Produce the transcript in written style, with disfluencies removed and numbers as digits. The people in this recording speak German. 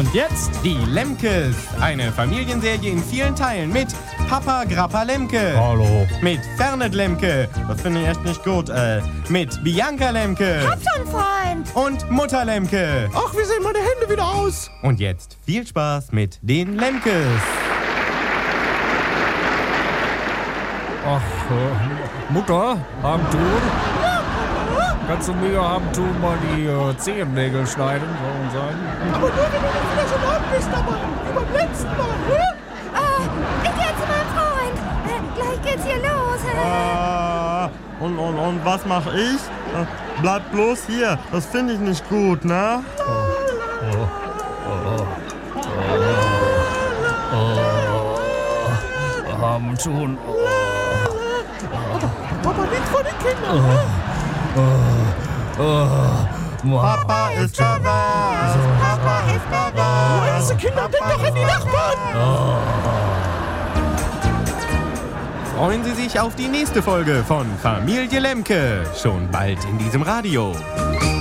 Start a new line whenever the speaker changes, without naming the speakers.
Und jetzt die Lemkes. Eine Familienserie in vielen Teilen mit Papa Grappa Lemke.
Hallo.
Mit Fernet Lemke. Das finde ich echt nicht gut. Mit Bianca Lemke.
Hab schon, Freund.
Und Mutter Lemke.
Ach, wie sehen meine Hände wieder aus?
Und jetzt viel Spaß mit den Lemkes.
Ach, Mutter, Abendtun? Kannst du mir Abendtun mal die Zehennägel schneiden, soll man sagen?
Aber nur, wenn du nicht wieder so laut bist, aber wie beim letzten Mal, ne?
Ich geh zu meinem Freund. Gleich geht's hier los.
Und was mach ich? Bleib bloß hier. Das finde ich nicht gut, ne?
Abendtun.
Aber nichts von den Kindern, ne?
Papa ist verwahrt. Papa ist verwahrt.
Diese Kinder, denk doch an die Nachbarn.
Freuen Sie sich auf die nächste Folge von Familie Lemke. Schon bald in diesem Radio.